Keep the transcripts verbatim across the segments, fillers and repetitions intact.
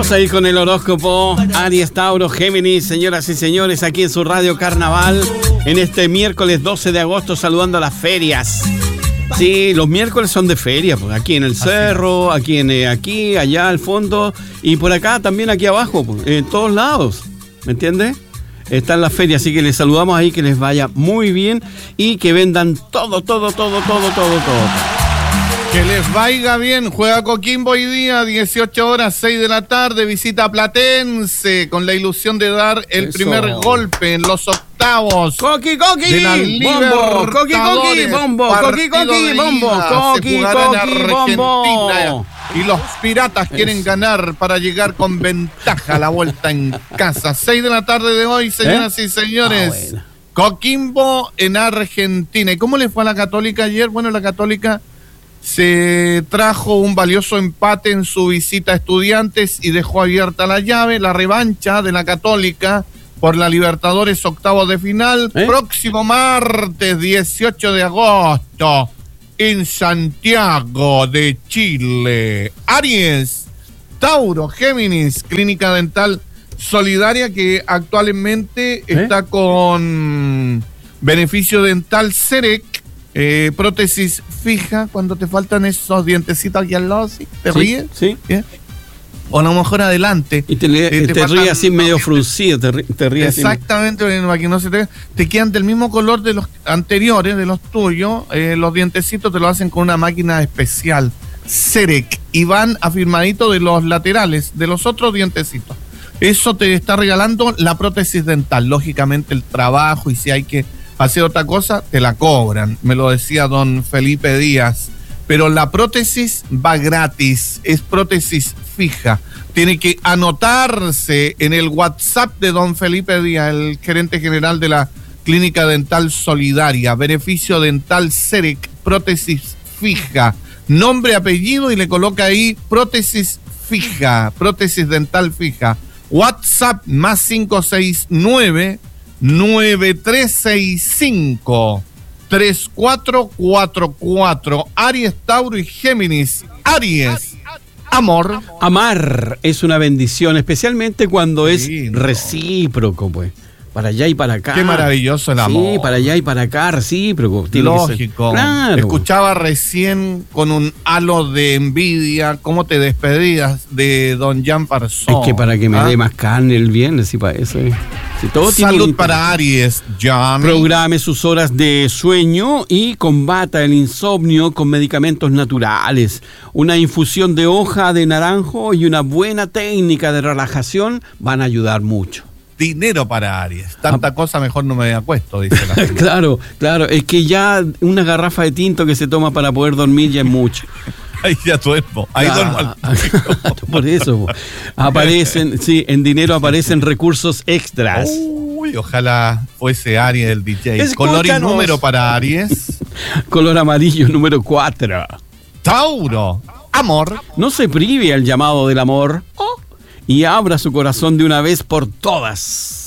Vamos a ir con el horóscopo. Aries, Tauro, Géminis, señoras y señores, aquí en su Radio Carnaval, en este miércoles doce de agosto, saludando a las ferias. Sí, los miércoles son de feria, pues, aquí en el cerro, aquí, en, eh, aquí, allá al fondo, y por acá también aquí abajo, pues, en todos lados, ¿me entiendes? Están las ferias, así que les saludamos ahí, que les vaya muy bien y que vendan todo, todo, todo, todo, todo, todo. Que les vaya bien. Juega Coquimbo hoy día, dieciocho horas, seis de la tarde, visita Platense, con la ilusión de dar el Eso. primer golpe en los octavos. Coqui, coqui, de la bombo, coqui, coqui, bombo, coqui, coqui, bombo, coqui, coqui, bombo. Y los piratas quieren ganar para llegar con ventaja a la vuelta en casa. seis de la tarde de hoy, señoras ¿Eh? y señores. Ah, bueno. Coquimbo en Argentina. ¿Y cómo le fue a la Católica ayer? Bueno, la Católica se trajo un valioso empate en su visita a Estudiantes y dejó abierta la llave. La revancha de la Católica por la Libertadores octavos de final, ¿Eh? próximo martes dieciocho de agosto en Santiago de Chile. Aries, Tauro, Géminis, Clínica Dental Solidaria, que actualmente ¿Eh? está con beneficio dental Cerec, eh, prótesis fija, cuando te faltan esos dientecitos aquí al lado, ¿sí? ¿Te sí, ríes? Sí. ¿Eh? O a lo mejor adelante. Y te, eh, te, te ríes así medio fruncido, te, te ríes Exactamente, así. Para que no se te... Te quedan del mismo color de los anteriores, de los tuyos. Eh, los dientecitos te lo hacen con una máquina especial, Cerec, y van afirmaditos de los laterales, de los otros dientecitos. Eso te está regalando la prótesis dental. Lógicamente el trabajo, y si hay que hacer otra cosa, te la cobran. Me lo decía don Felipe Díaz. Pero la prótesis va gratis, es prótesis fija. Tiene que anotarse en el WhatsApp de don Felipe Díaz, el gerente general de la Clínica Dental Solidaria. Beneficio dental Cerec, prótesis fija. Nombre, apellido y le coloca ahí prótesis fija, prótesis dental fija. WhatsApp más cinco seis nueve, nueve tres seis cinco, tres cuatro cuatro cuatro. Aries, Tauro y Géminis. Aries, amor. Amar es una bendición, especialmente cuando es sí, no. recíproco, pues. Para allá y para acá. Qué maravilloso el amor. Sí, para allá y para acá, recíproco. Lógico. Claro. Escuchaba recién con un halo de envidia cómo te despedías de don Jean Parsons. Es que para que me ¿Ah? dé más carne el viernes, sí, para eso. Eh. Si todo Salud tiene para Aries, Jean. Programe sus horas de sueño y combata el insomnio con medicamentos naturales. Una infusión de hoja de naranjo y una buena técnica de relajación van a ayudar mucho. Dinero para Aries. Tanta ah. cosa mejor no me acuesto, dice la gente. Claro, claro. Es que ya una garrafa de tinto que se toma para poder dormir ya es mucho. Ahí ya duermo. Ahí duermo al Por eso. Aparecen, sí, en dinero aparecen recursos extras. Uy, ojalá fuese Aries el D J. Escúchanos. Color y número para Aries. Color amarillo, número cuatro. Tauro, amor. No se prive al llamado del amor. Oh. Y abra su corazón de una vez por todas.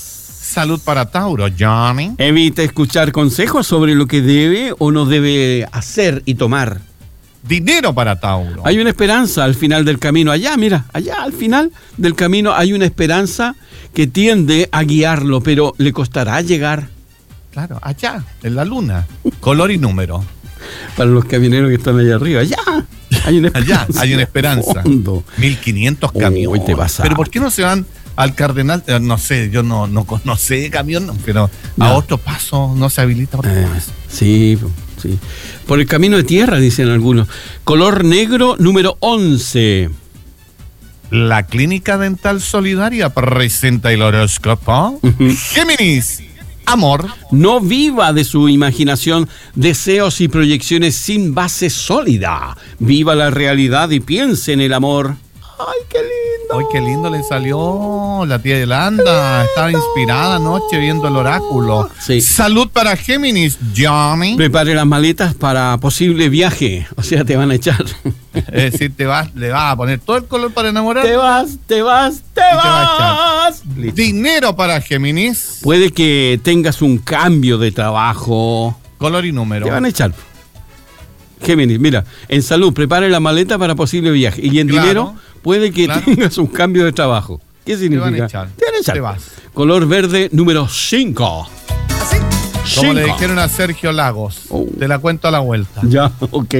Salud para Tauro, Johnny. Evite escuchar consejos sobre lo que debe o no debe hacer y tomar. Dinero para Tauro. Hay una esperanza al final del camino. Allá, mira, allá al final del camino hay una esperanza que tiende a guiarlo, pero le costará llegar. Claro, allá, en la luna. Color y número. Para los camioneros que están allá arriba, allá. Hay una esperanza. Allá hay una esperanza. Fondo. mil quinientos camiones. Uy, te vas a... Pero ¿por qué no se van al Cardenal? Eh, no sé, yo no, no conocé camión, pero no. A otro paso no se habilita otro eh, paso. Sí, sí. Por el camino de tierra, dicen algunos. Color negro, número once. La Clínica Dental Solidaria presenta el horóscopo. Uh-huh. Géminis. Amor. No viva de su imaginación, deseos y proyecciones sin base sólida. Viva la realidad y piense en el amor. ¡Ay, qué lindo! ¡Ay, qué lindo le salió la tía Yolanda! Estaba inspirada anoche viendo el oráculo. Sí. Salud para Géminis, Johnny. Prepare las maletas para posible viaje. O sea, te van a echar. Es decir, te vas, le vas a poner todo el color para enamorar. Te vas, te vas, te y vas. Te va Dinero para Géminis. Puede que tengas un cambio de trabajo. Color y número. Te van a echar. Géminis, mira, en salud, prepare la maleta para posible viaje. Y en claro. dinero, puede que Claro. tengas un cambio de trabajo. ¿Qué significa? Te van a echar. Te van a echar. Te vas. Color verde número cinco. Como le dijeron a Sergio Lagos. Oh. Te la cuento a la vuelta. Ya, ok.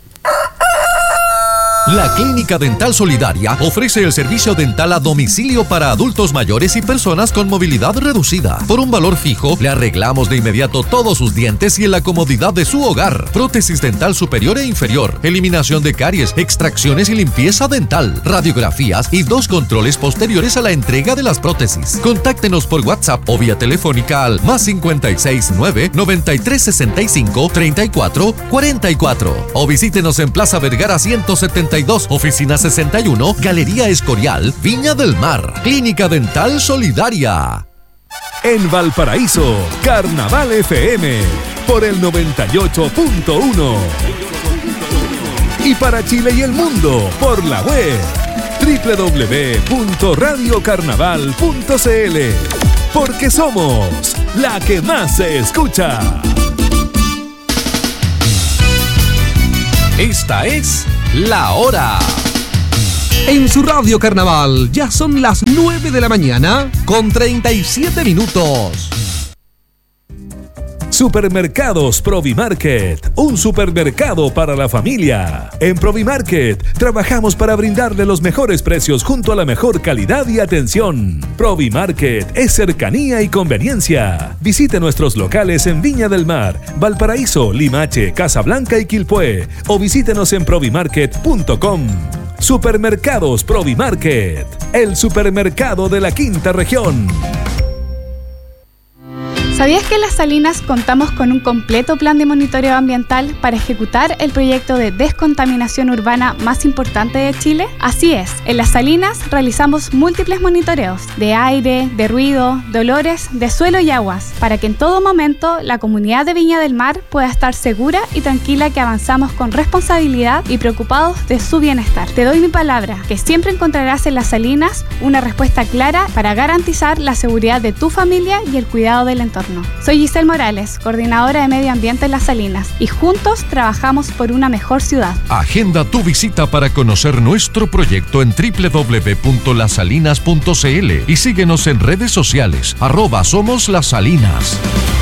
La Clínica Dental Solidaria ofrece el servicio dental a domicilio para adultos mayores y personas con movilidad reducida. Por un valor fijo, le arreglamos de inmediato todos sus dientes y en la comodidad de su hogar. Prótesis dental superior e inferior, eliminación de caries, extracciones y limpieza dental, radiografías y dos controles posteriores a la entrega de las prótesis. Contáctenos por WhatsApp o vía telefónica al más cincuenta y seis nueve, noventa y tres sesenta y cinco, treinta y cuatro cuarenta y cuatro o visítenos en Plaza Vergara ciento setenta y dos, Oficina sesenta y uno, Galería Escorial, Viña del Mar. Clínica Dental Solidaria. En Valparaíso, Carnaval F M por el noventa y ocho punto uno. Y para Chile y el mundo por la web doble u doble u doble u punto radio carnaval punto c l. Porque somos la que más se escucha. Esta es La Hora. En su radio carnaval ya son las nueve de la mañana Con treinta y siete minutos. Supermercados Provimarket, un supermercado para la familia. En Provimarket trabajamos para brindarle los mejores precios junto a la mejor calidad y atención. Provimarket es cercanía y conveniencia. Visite nuestros locales en Viña del Mar, Valparaíso, Limache, Casablanca y Quilpué o visítenos en provimarket punto com. Supermercados Provimarket, el supermercado de la quinta región. ¿Sabías que en Las Salinas contamos con un completo plan de monitoreo ambiental para ejecutar el proyecto de descontaminación urbana más importante de Chile? Así es, en Las Salinas realizamos múltiples monitoreos de aire, de ruido, de olores, de suelo y aguas, para que en todo momento la comunidad de Viña del Mar pueda estar segura y tranquila que avanzamos con responsabilidad y preocupados de su bienestar. Te doy mi palabra, que siempre encontrarás en Las Salinas una respuesta clara para garantizar la seguridad de tu familia y el cuidado del entorno. Soy Giselle Morales, coordinadora de Medio Ambiente en Las Salinas, y juntos trabajamos por una mejor ciudad. Agenda tu visita para conocer nuestro proyecto en doble u doble u doble u punto las salinas punto c l y síguenos en redes sociales, arroba Somos Las Salinas.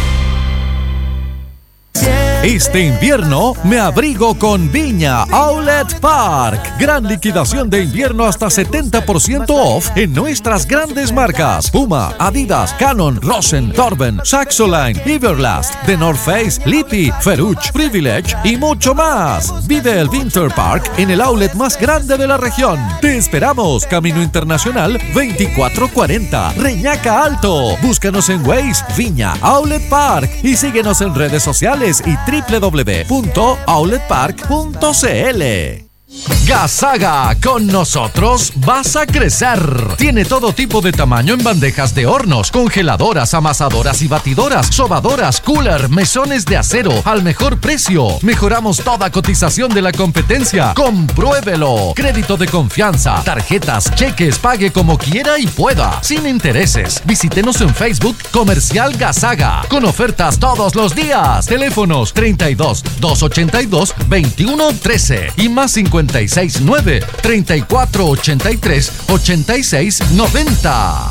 Este invierno me abrigo con Viña Outlet Park. Gran liquidación de invierno hasta setenta por ciento off en nuestras grandes marcas: Puma, Adidas, Canon, Rosen, Torben, Saxoline, Everlast, The North Face, Lippy, Ferruch, Privilege y mucho más. Vive el Winter Park en el outlet más grande de la región. Te esperamos, Camino Internacional veinticuatro cuarenta, Reñaca Alto. Búscanos en Waze, Viña Outlet Park, y síguenos en redes sociales y doble u doble u doble u punto outlet park punto c l. Gasaga, con nosotros vas a crecer. Tiene todo tipo de tamaño en bandejas de hornos, congeladoras, amasadoras y batidoras, sobadoras, cooler, mesones de acero al mejor precio. Mejoramos toda cotización de la competencia. Compruébelo. Crédito de confianza, tarjetas, cheques, pague como quiera y pueda, sin intereses. Visítenos en Facebook, Comercial Gasaga, con ofertas todos los días. Teléfonos treinta y dos, doscientos ochenta y dos, veintiuno trece y más cincuenta y seis nueve, treinta y cuatro ochenta y tres, ochenta y seis noventa.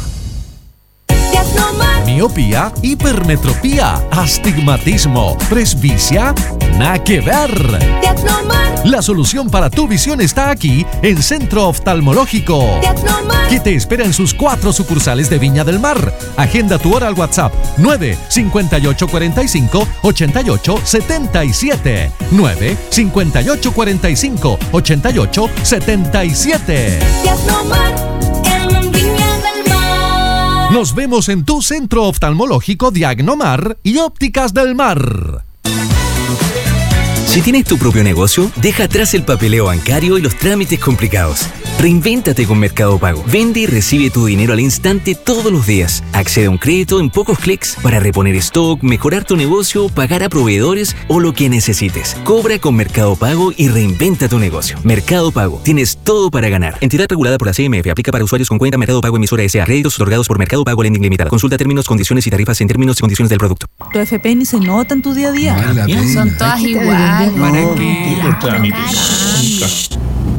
Miopía, hipermetropía, astigmatismo, presbicia, nada que ver. La solución para tu visión está aquí en Centro Oftalmológico, que te espera en sus cuatro sucursales de Viña del Mar. Agenda tu hora al WhatsApp nueve cincuenta y ocho cuarenta y cinco, ochenta y ocho setenta y siete. nueve cincuenta y ocho cuarenta y cinco, ochenta y ocho setenta y siete. Nos vemos en tu Centro Oftalmológico Diagnomar y Ópticas del Mar. Si tienes tu propio negocio, deja atrás el papeleo bancario y los trámites complicados. Reinvéntate con Mercado Pago. Vende y recibe tu dinero al instante todos los días. Accede a un crédito en pocos clics para reponer stock, mejorar tu negocio, pagar a proveedores o lo que necesites. Cobra con Mercado Pago y reinventa tu negocio. Mercado Pago. Tienes todo para ganar. Entidad regulada por la C M F. Aplica para usuarios con cuenta Mercado Pago emisora S A. Créditos otorgados por Mercado Pago Lending Limitada. Consulta términos, condiciones y tarifas en términos y condiciones del producto. Tu F P ni se nota en tu día a día. Son todas iguales. ¿Para qué?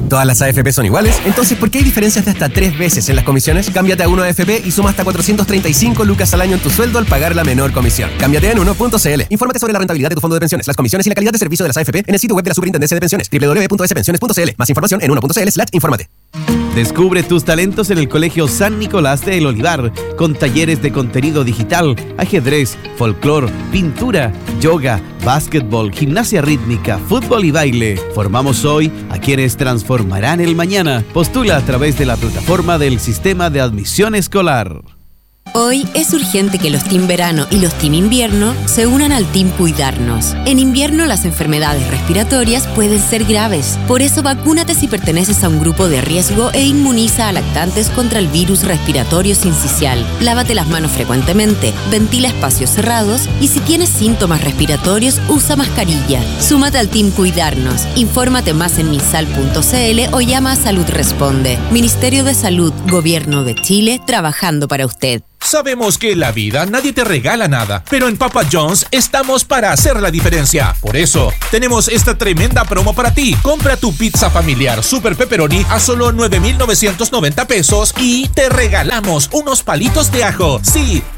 ¿Todas las A F P son iguales? Entonces, ¿por qué hay diferencias de hasta tres veces en las comisiones? Cámbiate a uno A F P y suma hasta cuatrocientos treinta y cinco lucas al año en tu sueldo al pagar la menor comisión. Cámbiate en uno punto c l. Infórmate sobre la rentabilidad de tu fondo de pensiones, las comisiones y la calidad de servicio de las A F P en el sitio web de la Superintendencia de Pensiones, doble u doble u doble u punto s pensiones punto c l. Más información en uno punto c l slash infórmate. Descubre tus talentos en el Colegio San Nicolás de El Olivar, con talleres de contenido digital, ajedrez, folclor, pintura, yoga, básquetbol, gimnasia rítmica, fútbol y baile. Formamos hoy a quienes transformarán el mañana. Postula a través de la plataforma del Sistema de Admisión Escolar. Hoy es urgente que los Team Verano y los Team Invierno se unan al Team Cuidarnos. En invierno las enfermedades respiratorias pueden ser graves. Por eso vacúnate si perteneces a un grupo de riesgo e inmuniza a lactantes contra el virus respiratorio sincicial. Lávate las manos frecuentemente, ventila espacios cerrados y si tienes síntomas respiratorios, usa mascarilla. Súmate al Team Cuidarnos. Infórmate más en minsal punto c l o llama a Salud Responde. Ministerio de Salud, Gobierno de Chile, trabajando para usted. Sabemos que en la vida nadie te regala nada, pero en Papa John's estamos para hacer la diferencia. Por eso, tenemos esta tremenda promo para ti. Compra tu pizza familiar Super Pepperoni a solo nueve mil novecientos noventa pesos y te regalamos unos palitos de ajo. Sí,